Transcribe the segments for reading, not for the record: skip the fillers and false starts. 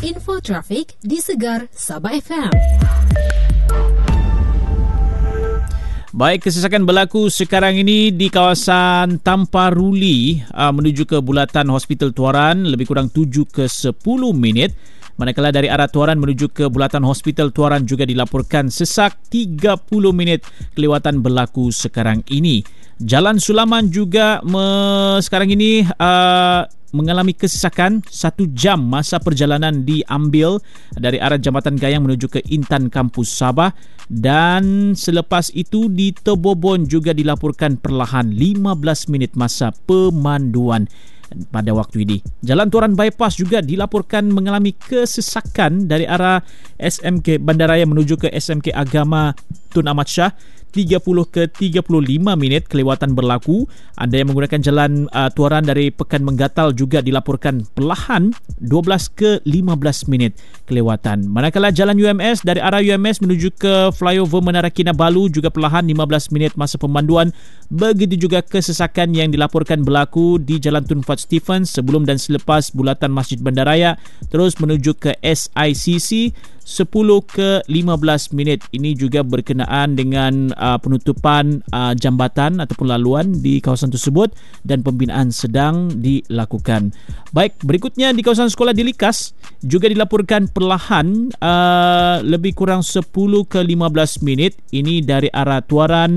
Info trafik di Segar Sabah FM. Baik, kesesakan berlaku sekarang ini di kawasan Tamparuli menuju ke Bulatan Hospital Tuaran, lebih kurang 7 ke 10 minit. Manakala dari arah Tuaran menuju ke Bulatan Hospital Tuaran juga dilaporkan sesak 30 minit kelewatan berlaku sekarang ini. Jalan Sulaman juga sekarang ini mengalami kesesakan 1 jam masa perjalanan diambil dari arah Jambatan Gayang menuju ke Intan Kampus Sabah, dan selepas itu di Tebobon juga dilaporkan perlahan 15 minit masa pemanduan pada waktu ini. Jalan Tuaran Bypass juga dilaporkan mengalami kesesakan dari arah SMK Bandaraya menuju ke SMK Agama Tun Ahmad Shah, 30 ke 35 minit kelewatan berlaku. Anda yang menggunakan jalan Tuaran dari Pekan Menggatal juga dilaporkan perlahan 12 ke 15 minit kelewatan. Manakala jalan UMS dari arah UMS menuju ke flyover Menara Kinabalu juga perlahan 15 minit masa pemanduan. Begitu juga kesesakan yang dilaporkan berlaku di Jalan Tun Fat Stephens sebelum dan selepas bulatan Masjid Bandaraya terus menuju ke SICC, 10 ke 15 minit. Ini juga berkenaan dengan penutupan jambatan ataupun laluan di kawasan tersebut dan pembinaan sedang dilakukan. Baik, berikutnya di kawasan sekolah di Likas juga dilaporkan perlahan lebih kurang 10 ke 15 minit. Ini dari arah Tuaran,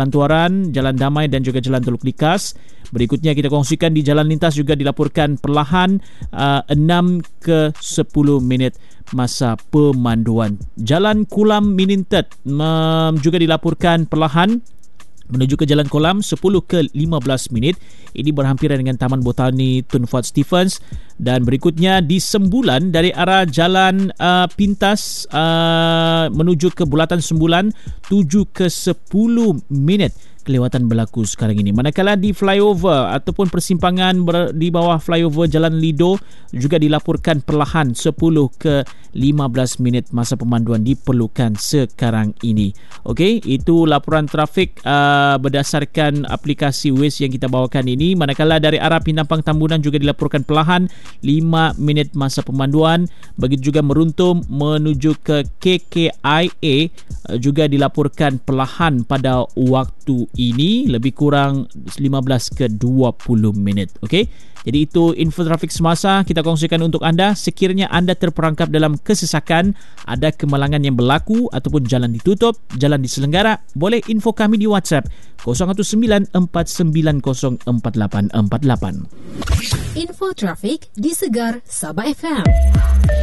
Jalan Damai dan juga Jalan Teluk Likas. Berikutnya kita kongsikan di jalan lintas juga dilaporkan perlahan 6 ke 10 minit masa pemanduan. Jalan Kulam Minintet juga dilaporkan perlahan menuju ke Jalan Kolam 10 ke 15 minit. Ini berhampiran dengan Taman Botani Tun Fat Stephens. Dan berikutnya di Sembulan dari arah Jalan Pintas menuju ke Bulatan Sembulan, 7 ke 10 minit kelewatan berlaku sekarang ini. Manakala di flyover ataupun persimpangan di bawah flyover Jalan Lido juga dilaporkan perlahan 10 ke 15 minit masa pemanduan diperlukan sekarang ini. Okey, itu laporan trafik berdasarkan aplikasi Waze yang kita bawakan ini. Manakala dari arah Pinampang Tambunan juga dilaporkan perlahan 5 minit masa pemanduan. Begitu juga Meruntum menuju ke KKIA juga dilaporkan perlahan pada waktu ini lebih kurang 15 ke 20 minit. Okey, jadi itu info trafik semasa kita kongsikan untuk anda. Sekiranya anda terperangkap dalam kesesakan, ada kemalangan yang berlaku ataupun jalan ditutup, jalan diselenggara, boleh info kami di WhatsApp 019-490-4848. Info trafik di Segar Sabah FM.